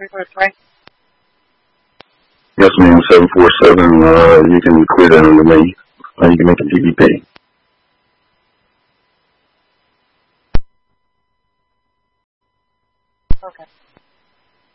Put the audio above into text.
343? Yes, ma'am. 747. You can clear that under me. You can make a GBP. Okay.